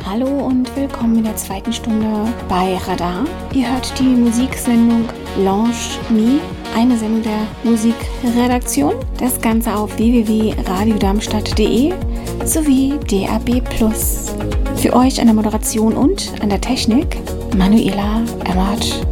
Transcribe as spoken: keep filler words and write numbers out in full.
Hallo und willkommen in der zweiten Stunde bei Radar. Ihr hört die Musiksendung Launch Me, eine Sendung der Musikredaktion. Das Ganze auf w w w punkt radio darmstadt punkt d e sowie D A B plus. Für euch an der Moderation und an der Technik Manuela Emmert.